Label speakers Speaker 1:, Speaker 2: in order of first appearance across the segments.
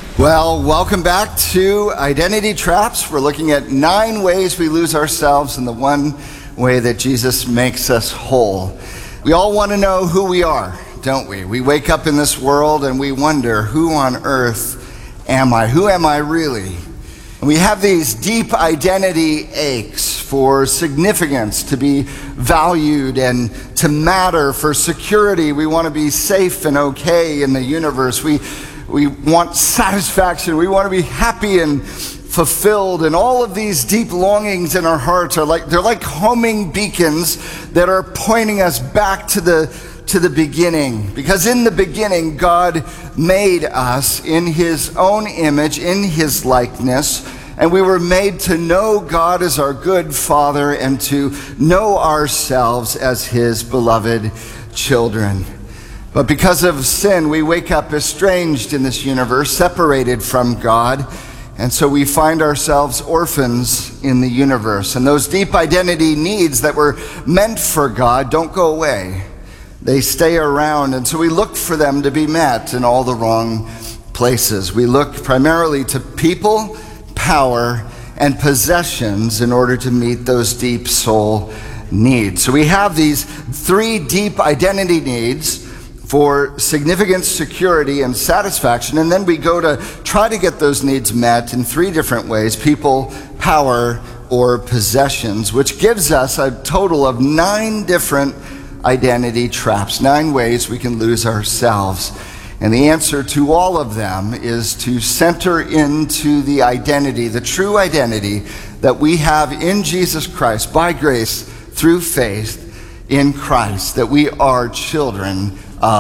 Speaker 1: Well, welcome back to Identity Traps. We're looking at 9 ways we lose ourselves and the one way that Jesus makes us whole. We all want to know who we are, don't we? We wake up in this world and we wonder, who on earth am I? Who am I really? And we have these deep identity aches for significance, to be valued and to matter, for security. We want to be safe and okay in the universe. We want satisfaction. We want to be happy and fulfilled. And all of these deep longings in our hearts are like homing beacons that are pointing us back to the beginning. Because in the beginning, God made us in his own image, in his likeness. And we were made to know God as our good Father and to know ourselves as his beloved children. But because of sin, we wake up estranged in this universe, separated from God. And so we find ourselves orphans in the universe. And those deep identity needs that were meant for God don't go away. They stay around. And so we look for them to be met in all the wrong places. We look primarily to people, power, and possessions in order to meet those deep soul needs. So we have these 3 deep identity needs for significance, security, and satisfaction. And then we go to try to get those needs met in 3 different ways: people, power, or possessions, which gives us a total of 9 different identity traps, 9 ways we can lose ourselves. And the answer to all of them is to center into the identity, the true identity that we have in Jesus Christ, by grace, through faith in Christ, that we are children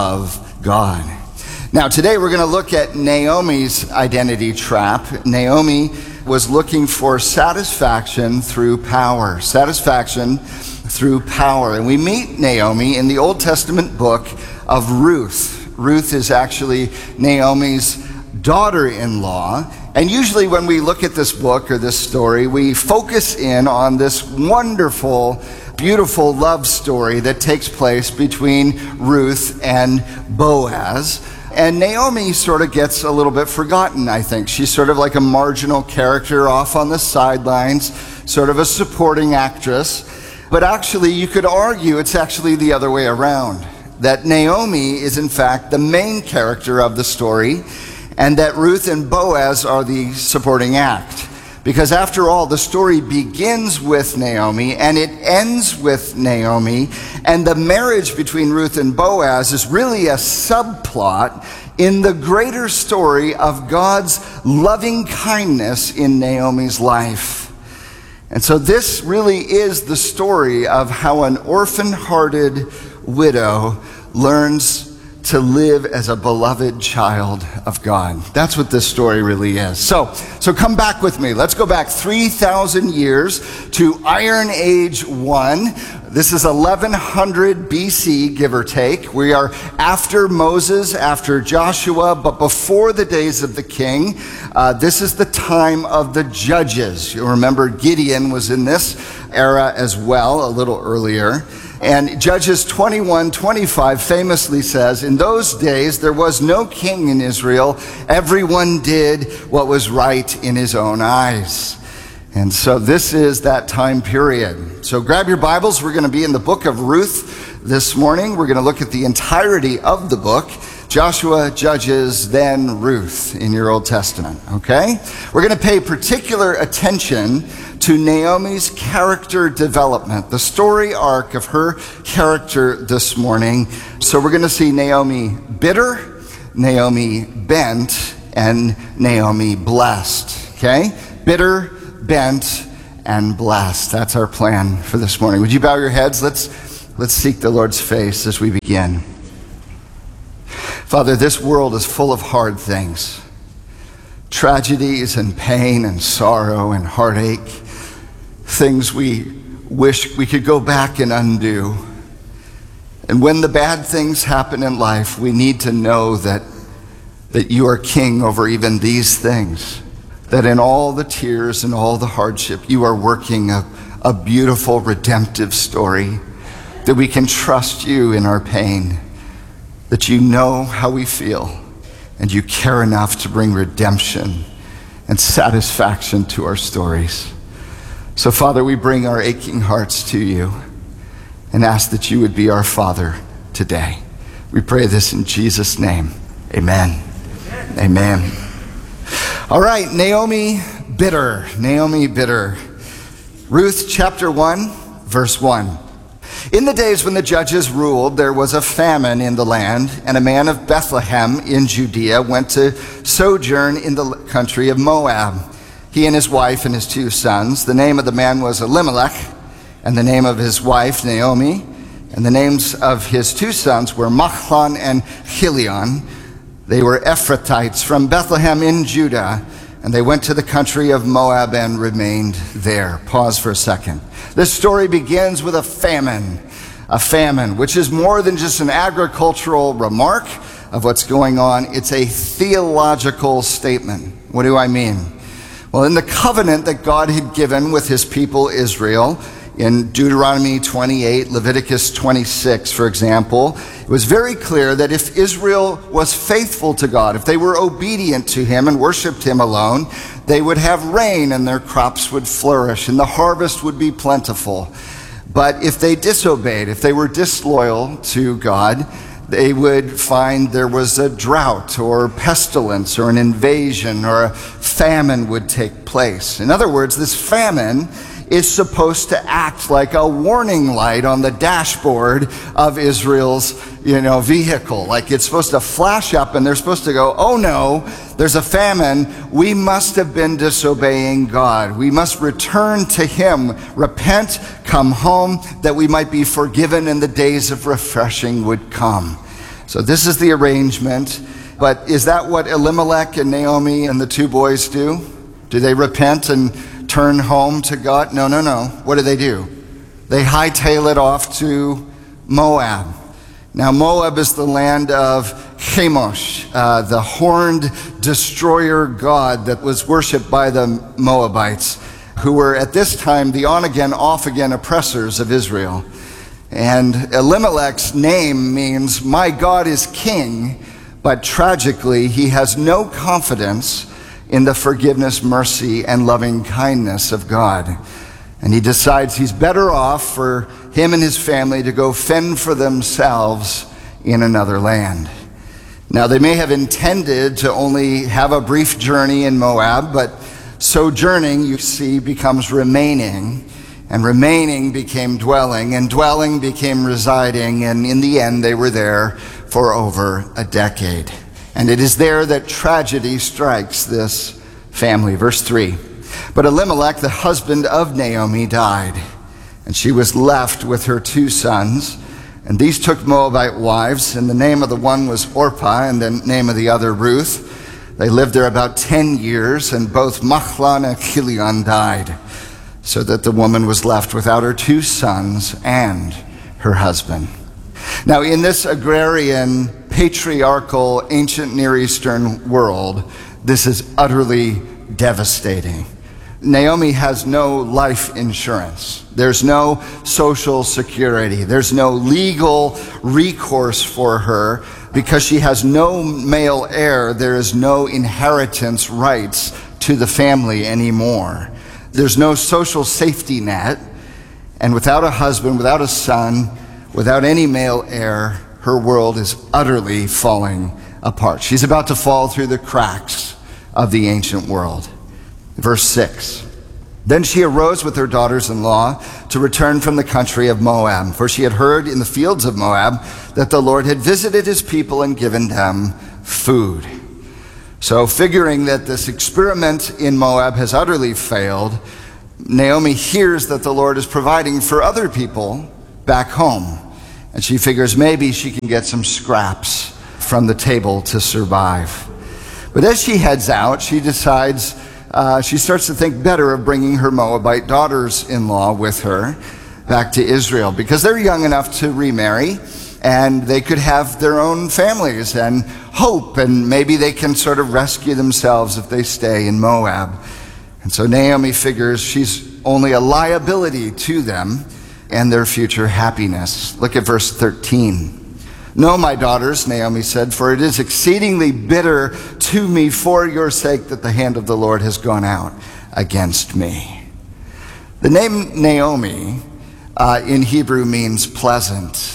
Speaker 1: of God. Now, today we're going to look at Naomi's identity trap. Naomi was looking for satisfaction through power. Satisfaction through power. And we meet Naomi in the Old Testament book of Ruth. Ruth is actually Naomi's daughter-in-law. And usually when we look at this book or this story, we focus in on this wonderful, beautiful love story that takes place between Ruth and Boaz. And Naomi sort of gets a little bit forgotten, I think. She's sort of like a marginal character off on the sidelines, sort of a supporting actress. But actually, you could argue it's actually the other way around, that Naomi is in fact the main character of the story, and that Ruth and Boaz are the supporting act. Because after all, the story begins with Naomi and it ends with Naomi, and the marriage between Ruth and Boaz is really a subplot in the greater story of God's loving kindness in Naomi's life. And so this really is the story of how an orphan-hearted widow learns to live as a beloved child of God. That's what this story really is. So come back with me. Let's go back 3,000 years to Iron Age 1. This is 1100 BC, give or take. We are after Moses, after Joshua, but before the days of the king. This is the time of the judges. You'll remember Gideon was in this era as well, a little earlier. And Judges 21:25 famously says, "In those days there was no king in Israel. Everyone did what was right in his own eyes." And so this is that time period. So grab your Bibles. We're going to be in the book of Ruth this morning. We're going to look at the entirety of the book. Joshua, Judges, then Ruth in your Old Testament, okay? We're going to pay particular attention to Naomi's character development, the story arc of her character this morning. So we're going to see Naomi bitter, Naomi bent, and Naomi blessed, okay? Bitter, bent, and blessed. That's our plan for this morning. Would you bow your heads? Let's seek the Lord's face as we begin. Father, this world is full of hard things. Tragedies and pain and sorrow and heartache. Things we wish we could go back and undo. And when the bad things happen in life, we need to know that you are king over even these things. That in all the tears and all the hardship, you are working a beautiful redemptive story. That we can trust you in our pain. That you know how we feel, and you care enough to bring redemption and satisfaction to our stories. So, Father, we bring our aching hearts to you and ask that you would be our Father today. We pray this in Jesus' name. Amen. Amen. All right, Naomi bitter. Ruth chapter 1, verse 1. In the days when the judges ruled, there was a famine in the land, and a man of Bethlehem in Judea went to sojourn in the country of Moab. He and his wife and his 2 sons. The name of the man was Elimelech, and the name of his wife Naomi, and the names of his 2 sons were Mahlon and Chilion. They were Ephrathites from Bethlehem in Judah, and they went to the country of Moab and remained there. Pause for a second. This story begins with a famine, which is more than just an agricultural remark of what's going on. It's a theological statement. What do I mean? Well, in the covenant that God had given with his people Israel, in Deuteronomy 28, Leviticus 26, for example, it was very clear that if Israel was faithful to God, if they were obedient to him and worshiped him alone, they would have rain and their crops would flourish and the harvest would be plentiful. But if they disobeyed, if they were disloyal to God, they would find there was a drought or pestilence or an invasion or a famine would take place. In other words, this famine is supposed to act like a warning light on the dashboard of Israel's, vehicle. Like it's supposed to flash up and they're supposed to go, oh no, there's a famine. We must have been disobeying God. We must return to him, repent, come home, that we might be forgiven and the days of refreshing would come. So this is the arrangement. But is that what Elimelech and Naomi and the 2 boys do? Do they repent and turn home to God? No. What do? They hightail it off to Moab. Now, Moab is the land of Chemosh, the horned destroyer god that was worshipped by the Moabites, who were at this time the on-again, off-again oppressors of Israel. And Elimelech's name means, my God is king, but tragically, he has no confidence in the forgiveness, mercy, and loving kindness of God. And he decides he's better off for him and his family to go fend for themselves in another land. Now, they may have intended to only have a brief journey in Moab, but sojourning, you see, becomes remaining, and remaining became dwelling, and dwelling became residing, and in the end, they were there for over a decade. And it is there that tragedy strikes this family. Verse 3, but Elimelech, the husband of Naomi, died, and she was left with her 2 sons. And these took Moabite wives, and the name of the one was Orpah, and the name of the other Ruth. They lived there about 10 years, and both Mahlon and Chilion died, so that the woman was left without her 2 sons and her husband. Now, in this agrarian, patriarchal, ancient Near Eastern world, this is utterly devastating. Naomi has no life insurance. There's no social security. There's no legal recourse for her because she has no male heir. There is no inheritance rights to the family anymore. There's no social safety net. And without a husband, without a son, without any male heir, her world is utterly falling apart. She's about to fall through the cracks of the ancient world. Verse 6, then she arose with her daughters-in-law to return from the country of Moab, for she had heard in the fields of Moab that the Lord had visited his people and given them food. So figuring that this experiment in Moab has utterly failed, Naomi hears that the Lord is providing for other people back home. And she figures maybe she can get some scraps from the table to survive. But as she heads out, she decides, she starts to think better of bringing her Moabite daughters-in-law with her back to Israel, because they're young enough to remarry and they could have their own families and hope, and maybe they can sort of rescue themselves if they stay in Moab. And so Naomi figures she's only a liability to them and their future happiness. Look at verse 13. "No, my daughters," Naomi said, "for it is exceedingly bitter to me for your sake that the hand of the Lord has gone out against me." The name Naomi in Hebrew means pleasant.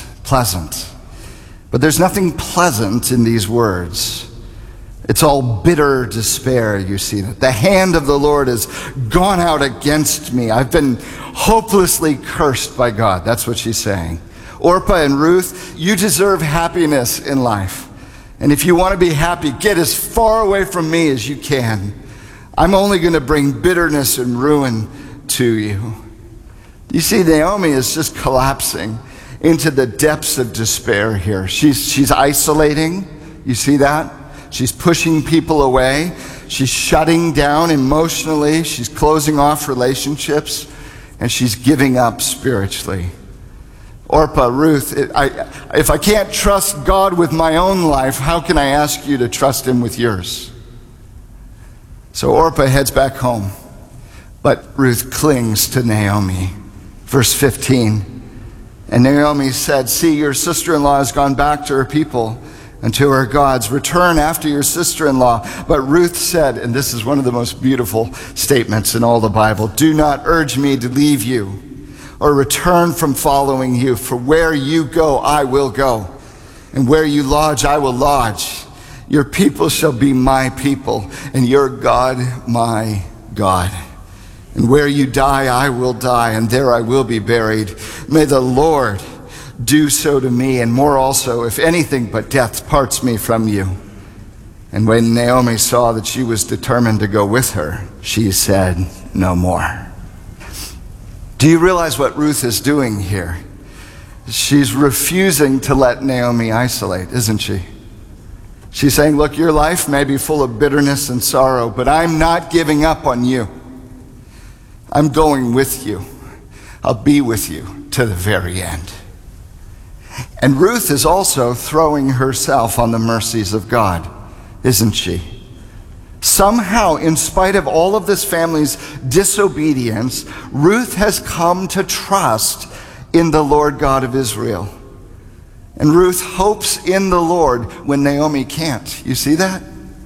Speaker 1: But there's nothing pleasant in these words. It's all bitter despair, you see that. The hand of the Lord has gone out against me. I've been hopelessly cursed by God. That's what she's saying. Orpah and Ruth, you deserve happiness in life. And if you want to be happy, get as far away from me as you can. I'm only going to bring bitterness and ruin to you. You see, Naomi is just collapsing into the depths of despair here. She's isolating. You see that? She's pushing people away. She's shutting down emotionally. She's closing off relationships. And she's giving up spiritually. Orpah, Ruth, if I can't trust God with my own life, how can I ask you to trust him with yours? So Orpah heads back home. But Ruth clings to Naomi. Verse 15. And Naomi said, "See, your sister-in-law has gone back to her people and to her gods. Return after your sister-in-law." But Ruth said, and this is one of the most beautiful statements in all the Bible, "Do not urge me to leave you or return from following you. For where you go, I will go. And where you lodge, I will lodge. Your people shall be my people, and your God my God. And where you die, I will die, and there I will be buried. May the Lord do so to me, and more also, if anything but death parts me from you." And when Naomi saw that she was determined to go with her, she said no more. Do you realize what Ruth is doing here? She's refusing to let Naomi isolate, isn't she? She's saying, look, your life may be full of bitterness and sorrow, but I'm not giving up on you. I'm going with you. I'll be with you to the very end. And Ruth is also throwing herself on the mercies of God, isn't she? Somehow, in spite of all of this family's disobedience, Ruth has come to trust in the Lord God of Israel. And Ruth hopes in the Lord when Naomi can't. You see that?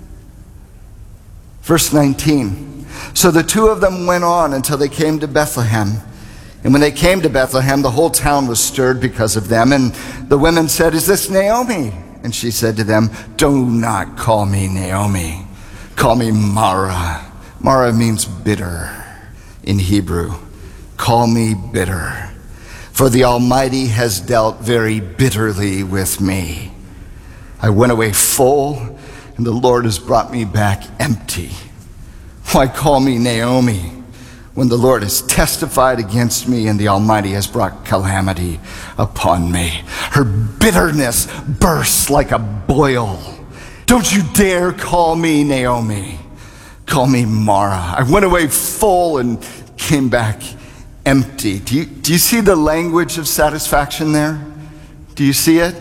Speaker 1: Verse 19. So the two of them went on until they came to Bethlehem. And when they came to Bethlehem, the whole town was stirred because of them. And the women said, "Is this Naomi?" And she said to them, "Do not call me Naomi. Call me Mara." Mara means bitter in Hebrew. Call me bitter. For the Almighty has dealt very bitterly with me. I went away full, and the Lord has brought me back empty. Why call me Naomi when the Lord has testified against me and the Almighty has brought calamity upon me? Her bitterness bursts like a boil. Don't you dare call me Naomi. Call me Mara. I went away full and came back empty. Do you see the language of satisfaction there? Do you see it?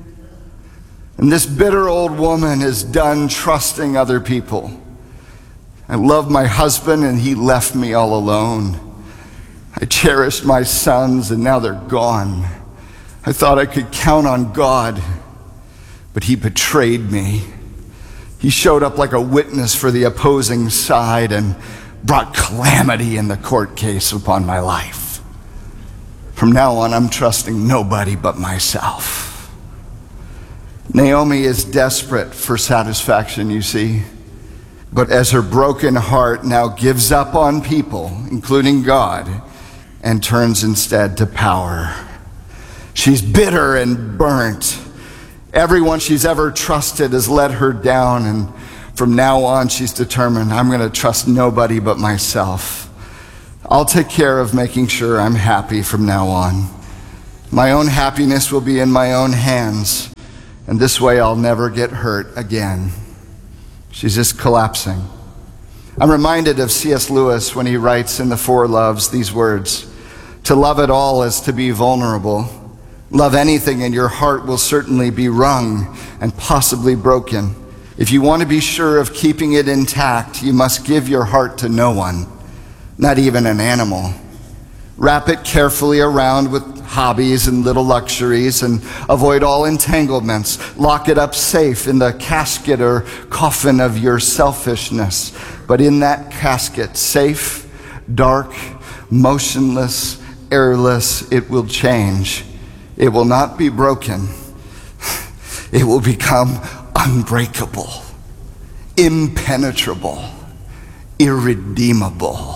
Speaker 1: And this bitter old woman is done trusting other people. I love my husband and he left me all alone. I cherished my sons and now they're gone. I thought I could count on God, but he betrayed me. He showed up like a witness for the opposing side and brought calamity in the court case upon my life. From now on, I'm trusting nobody but myself. Naomi is desperate for satisfaction, you see. But as her broken heart now gives up on people, including God, and turns instead to power. She's bitter and burnt. Everyone she's ever trusted has let her down, and from now on she's determined, I'm going to trust nobody but myself. I'll take care of making sure I'm happy from now on. My own happiness will be in my own hands, and this way I'll never get hurt again. She's just collapsing. I'm reminded of C.S. Lewis when he writes in The Four Loves these words, "To love at all is to be vulnerable. Love anything and your heart will certainly be wrung and possibly broken. If you want to be sure of keeping it intact, you must give your heart to no one, not even an animal. Wrap it carefully around with hobbies and little luxuries and avoid all entanglements. Lock it up safe in the casket or coffin of your selfishness. But in that casket, safe, dark, motionless, airless, it will change. It will not be broken. It will become unbreakable, impenetrable, irredeemable.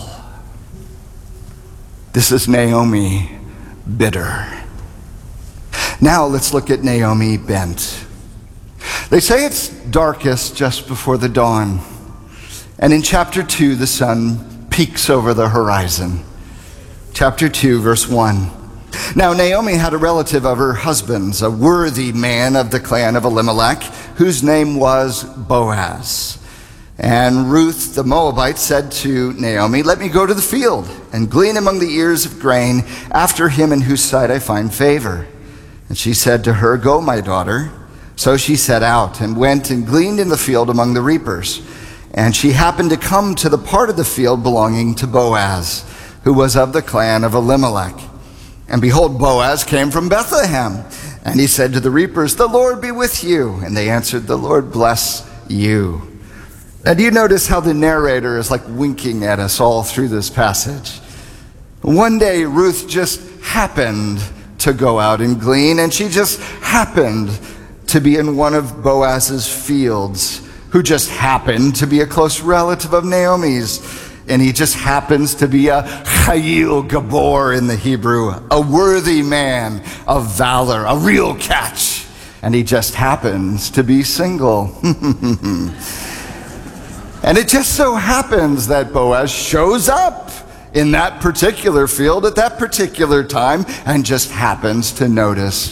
Speaker 1: This is Naomi bitter. Now let's look at Naomi bent. They say it's darkest just before the dawn. And in chapter 2, the sun peeks over the horizon. Chapter 2, verse 1. Now Naomi had a relative of her husband's, a worthy man of the clan of Elimelech, whose name was Boaz. And Ruth the Moabite said to Naomi, "Let me go to the field and glean among the ears of grain after him in whose sight I find favor." And she said to her, "Go, my daughter." So she set out and went and gleaned in the field among the reapers. And she happened to come to the part of the field belonging to Boaz, who was of the clan of Elimelech. And behold, Boaz came from Bethlehem. And he said to the reapers, "The Lord be with you." And they answered, "The Lord bless you." Now, do you notice how the narrator is like winking at us all through this passage? One day, Ruth just happened to go out and glean, and she just happened to be in one of Boaz's fields, who just happened to be a close relative of Naomi's. And he just happens to be a Chayil Gabor in the Hebrew, a worthy man of valor, a real catch. And he just happens to be single. And it just so happens that Boaz shows up in that particular field at that particular time and just happens to notice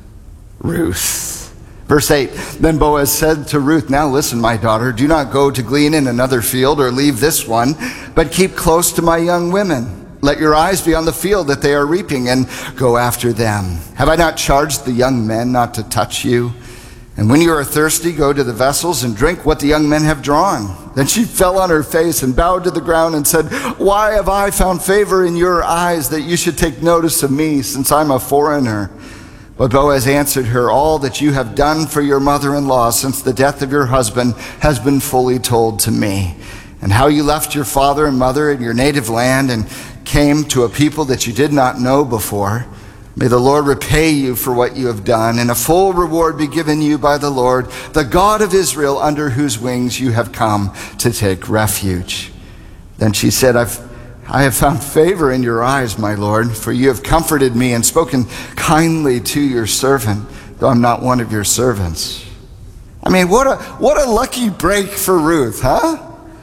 Speaker 1: Ruth. Verse 8, then Boaz said to Ruth, "Now listen, my daughter, do not go to glean in another field or leave this one, but keep close to my young women. Let your eyes be on the field that they are reaping and go after them. Have I not charged the young men not to touch you? And when you are thirsty, go to the vessels and drink what the young men have drawn." Then she fell on her face and bowed to the ground and said, "Why have I found favor in your eyes that you should take notice of me, since I'm a foreigner?" But Boaz answered her, "All that you have done for your mother-in-law since the death of your husband has been fully told to me, and how you left your father and mother in your native land and came to a people that you did not know before. May the Lord repay you for what you have done, and a full reward be given you by the Lord, the God of Israel, under whose wings you have come to take refuge." Then she said, I have found favor in your eyes, my Lord, for you have comforted me and spoken kindly to your servant, though I'm not one of your servants. I mean, what a lucky break for Ruth, huh?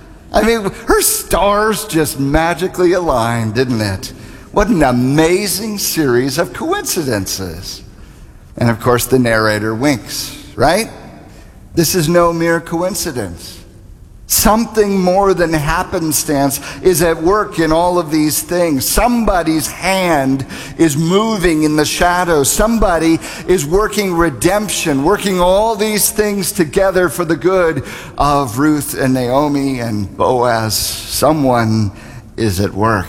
Speaker 1: I mean, her stars just magically aligned, didn't it? What an amazing series of coincidences. And of course, the narrator winks, right? This is no mere coincidence. Something more than happenstance is at work in all of these things. Somebody's hand is moving in the shadows. Somebody is working redemption, working all these things together for the good of Ruth and Naomi and Boaz. Someone is at work.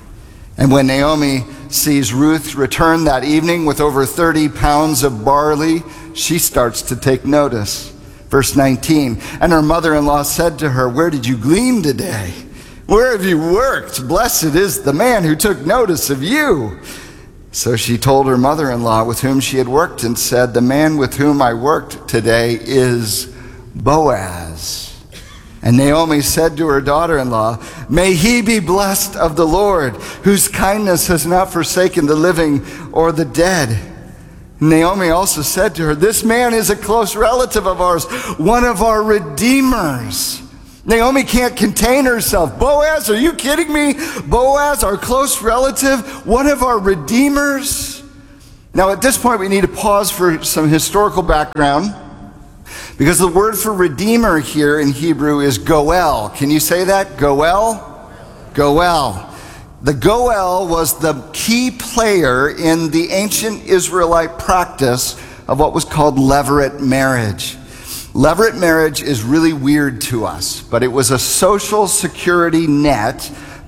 Speaker 1: And when Naomi sees Ruth return that evening with over 30 pounds of barley, she starts to take notice. Verse 19, and her mother-in-law said to her, "Where did you glean today? Where have you worked? Blessed is the man who took notice of you." So she told her mother-in-law with whom she had worked and said, "The man with whom I worked today is Boaz." And Naomi said to her daughter-in-law, "May he be blessed of the Lord, whose kindness has not forsaken the living or the dead." Naomi also said to her, "This man is a close relative of ours, one of our redeemers." Naomi can't contain herself. Boaz, are you kidding me? Boaz, our close relative, one of our redeemers? Now at this point we need to pause for some historical background, because the word for redeemer here in Hebrew is goel. Can you say that? Goel? Goel. The Goel was the key player in the ancient Israelite practice of what was called levirate marriage. Levirate marriage is really weird to us, but it was a social security net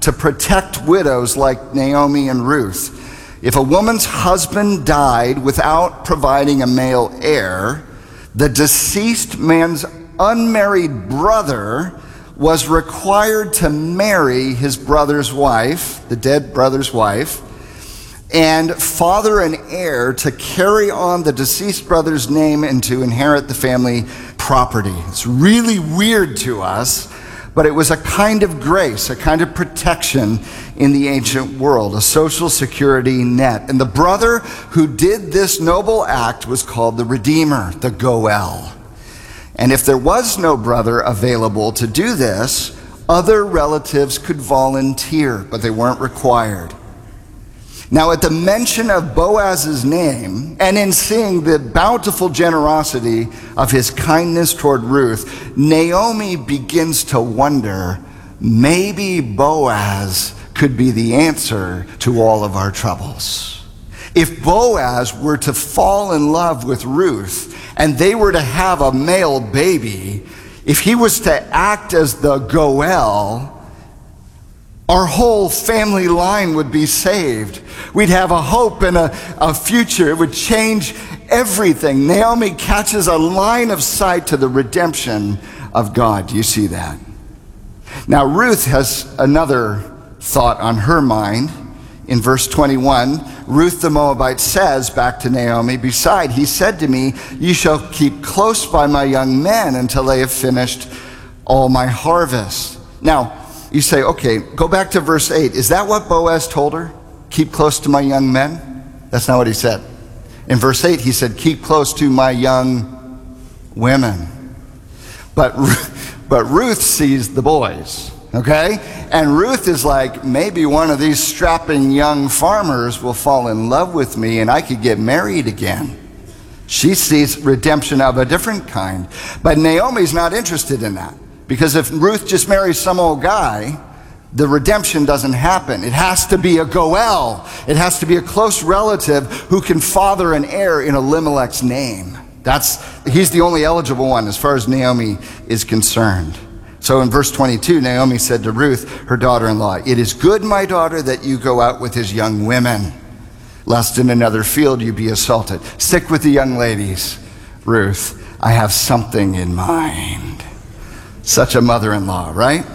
Speaker 1: to protect widows like Naomi and Ruth. If a woman's husband died without providing a male heir, the deceased man's unmarried brother was required to marry his brother's wife, the dead brother's wife, and father an heir to carry on the deceased brother's name and to inherit the family property. It's really weird to us, but it was a kind of grace, a kind of protection in the ancient world, a social security net. And the brother who did this noble act was called the Redeemer, the Goel. And if there was no brother available to do this, other relatives could volunteer, but they weren't required. Now, at the mention of Boaz's name, and in seeing the bountiful generosity of his kindness toward Ruth, Naomi begins to wonder, maybe Boaz could be the answer to all of our troubles. If Boaz were to fall in love with Ruth, and they were to have a male baby, if he was to act as the Goel, our whole family line would be saved. We'd have a hope and a future. It would change everything. Naomi catches a line of sight to the redemption of God. Do you see that? Now, Ruth has another thought on her mind. In verse 21, Ruth the Moabite says back to Naomi, "Beside, he said to me, you shall keep close by my young men until they have finished all my harvest." Now, you say, okay, go back to verse 8. Is that what Boaz told her? Keep close to my young men? That's not what he said. In verse 8, he said, keep close to my young women. But Ruth sees the boys, okay? And Ruth is like, maybe one of these strapping young farmers will fall in love with me and I could get married again. She sees redemption of a different kind. But Naomi's not interested in that. Because if Ruth just marries some old guy, the redemption doesn't happen. It has to be a Goel. It has to be a close relative who can father an heir in Elimelech's name. He's the only eligible one as far as Naomi is concerned. So in verse 22, Naomi said to Ruth, her daughter-in-law, "It is good, my daughter, that you go out with his young women, lest in another field you be assaulted." Stick with the young ladies, Ruth. I have something in mind. Such a mother-in-law, right?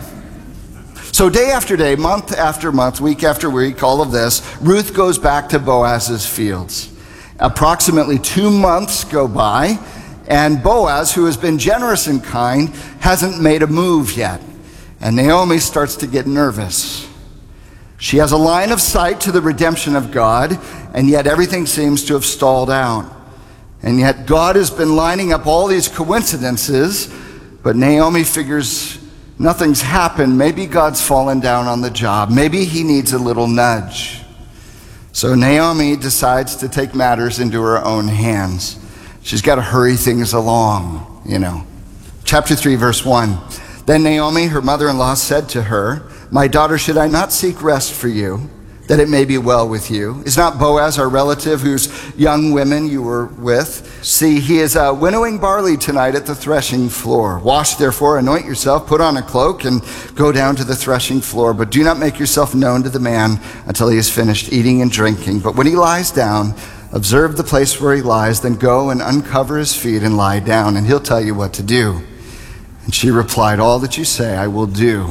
Speaker 1: So day after day, month after month, week after week, all of this, Ruth goes back to Boaz's fields. Approximately 2 months go by, and Boaz, who has been generous and kind, hasn't made a move yet. And Naomi starts to get nervous. She has a line of sight to the redemption of God, and yet everything seems to have stalled out. And yet God has been lining up all these coincidences, but Naomi figures nothing's happened. Maybe God's fallen down on the job. Maybe he needs a little nudge. So Naomi decides to take matters into her own hands. She's got to hurry things along, Chapter 3, verse 1. Then Naomi, her mother-in-law, said to her, "My daughter, should I not seek rest for you, that it may be well with you? Is not Boaz our relative whose young women you were with? See, he is winnowing barley tonight at the threshing floor. Wash, therefore, anoint yourself, put on a cloak, and go down to the threshing floor. But do not make yourself known to the man until he has finished eating and drinking. But when he lies down, observe the place where he lies, then go and uncover his feet and lie down, and he'll tell you what to do." And she replied, "All that you say I will do."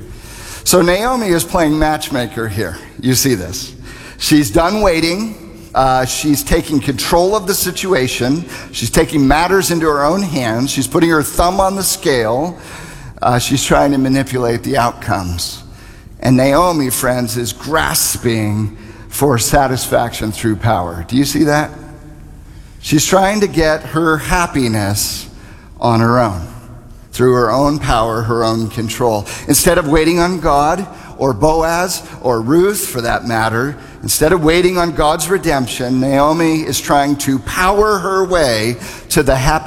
Speaker 1: So Naomi is playing matchmaker here. You see this. She's done waiting. She's taking control of the situation. She's taking matters into her own hands. She's putting her thumb on the scale. She's trying to manipulate the outcomes. And Naomi, friends, is grasping for satisfaction through power. Do you see that? She's trying to get her happiness on her own, through her own power, her own control. Instead of waiting on God, or Boaz, or Ruth for that matter, instead of waiting on God's redemption, Naomi is trying to power her way to the happiness